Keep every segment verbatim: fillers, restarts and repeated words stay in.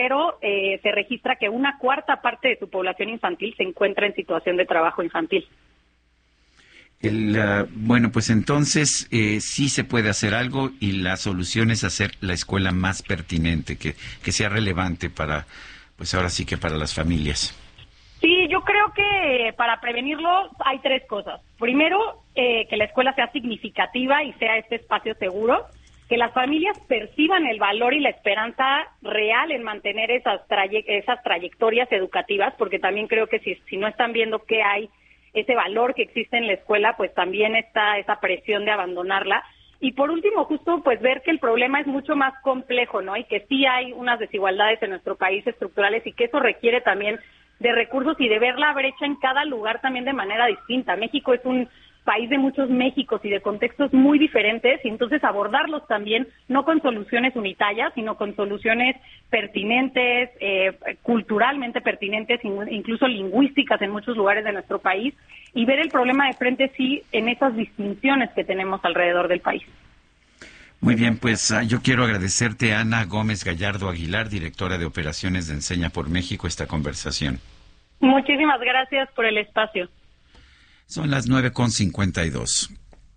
febrero eh, se registra que una cuarta parte de su población infantil se encuentra en situación de trabajo infantil. El, uh, bueno, pues entonces eh, sí se puede hacer algo y la solución es hacer la escuela más pertinente, que, que sea relevante para, pues ahora sí que para las familias. Sí, yo creo que para prevenirlo hay tres cosas. Primero, eh, que la escuela sea significativa y sea este espacio seguro, que las familias perciban el valor y la esperanza real en mantener esas, traye- esas trayectorias educativas, porque también creo que si, si no están viendo que hay ese valor que existe en la escuela, pues también está esa presión de abandonarla. Y por último, justo pues ver que el problema es mucho más complejo, ¿no? Y que sí hay unas desigualdades en nuestro país estructurales y que eso requiere también de recursos y de ver la brecha en cada lugar también de manera distinta. México es un país de muchos Méxicos y de contextos muy diferentes, y entonces abordarlos también no con soluciones unitarias, sino con soluciones pertinentes, eh, culturalmente pertinentes, incluso lingüísticas en muchos lugares de nuestro país, y ver el problema de frente sí en esas distinciones que tenemos alrededor del país. Muy bien, pues uh, yo quiero agradecerte, Ana Gómez Gallardo Aguilar, directora de Operaciones de Enseña por México, esta conversación. Muchísimas gracias por el espacio. Son las nueve con cincuenta y dos.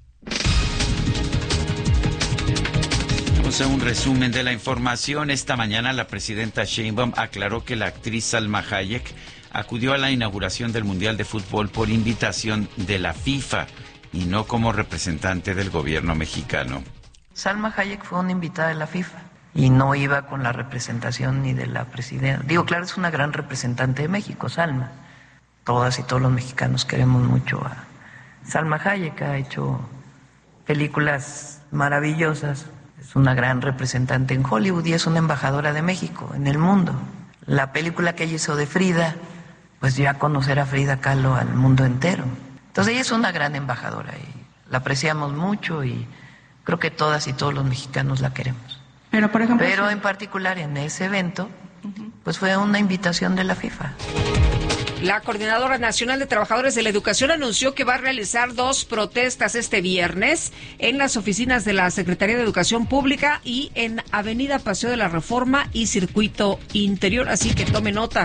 Vamos a un resumen de la información. Esta mañana la presidenta Sheinbaum aclaró que la actriz Salma Hayek acudió a la inauguración del Mundial de Fútbol por invitación de la FIFA y no como representante del gobierno mexicano. Salma Hayek fue una invitada de la FIFA y no iba con la representación ni de la presidenta. Digo, claro, es una gran representante de México, Salma. Todas y todos los mexicanos queremos mucho a Salma Hayek, ha hecho películas maravillosas, es una gran representante en Hollywood y es una embajadora de México en el mundo. La película que ella hizo de Frida, pues dio a conocer a Frida Kahlo al mundo entero. Entonces ella es una gran embajadora y la apreciamos mucho y creo que todas y todos los mexicanos la queremos. Pero, por ejemplo, Pero en particular en ese evento, pues fue una invitación de la FIFA. La Coordinadora Nacional de Trabajadores de la Educación anunció que va a realizar dos protestas este viernes en las oficinas de la Secretaría de Educación Pública y en Avenida Paseo de la Reforma y Circuito Interior, así que tome nota.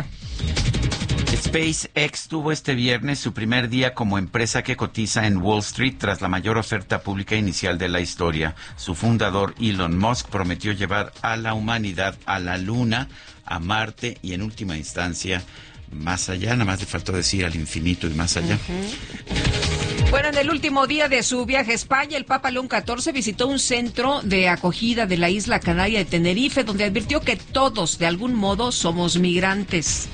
SpaceX tuvo este viernes su primer día como empresa que cotiza en Wall Street tras la mayor oferta pública inicial de la historia. Su fundador, Elon Musk, prometió llevar a la humanidad a la Luna, a Marte y en última instancia más allá, nada más le faltó decir al infinito y más allá. Uh-huh. Bueno, en el último día de su viaje a España, el Papa León catorce visitó un centro de acogida de la isla canaria de Tenerife, donde advirtió que todos, de algún modo, somos migrantes.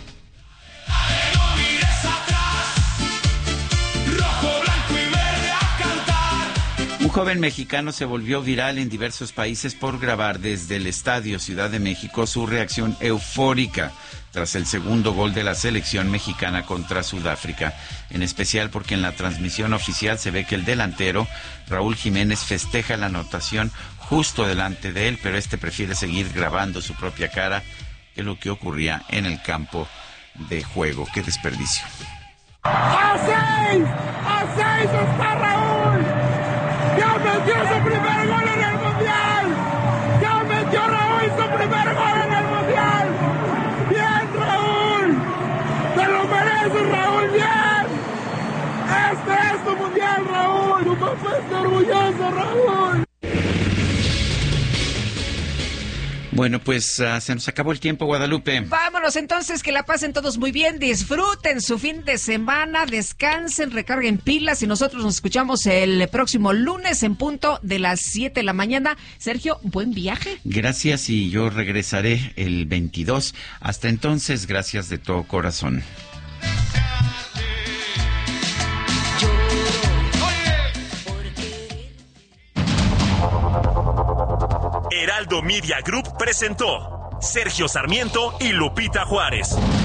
Un joven mexicano se volvió viral en diversos países por grabar desde el Estadio Ciudad de México su reacción eufórica tras el segundo gol de la selección mexicana contra Sudáfrica, en especial porque en la transmisión oficial se ve que el delantero, Raúl Jiménez, festeja la anotación justo delante de él, pero este prefiere seguir grabando su propia cara, que es lo que ocurría en el campo de juego. ¡Qué desperdicio! ¡A seis! ¡A seis está Raúl! ¡Ya metió su primer gol en el Mundial! ¡Ya metió Raúl su primer gol en el Mundial! ¡Bien, Raúl! ¡Te lo mereces, Raúl! ¡Bien! ¡Este es tu Mundial, Raúl! ¡Tu papá está orgulloso, Raúl! Bueno, pues uh, se nos acabó el tiempo, Guadalupe. Vámonos entonces, que la pasen todos muy bien, disfruten su fin de semana, descansen, recarguen pilas y nosotros nos escuchamos el próximo lunes en punto de las siete de la mañana. Sergio, buen viaje. Gracias y yo regresaré el veintidós. Hasta entonces, gracias de todo corazón. Heraldo Media Group presentó Sergio Sarmiento y Lupita Juárez.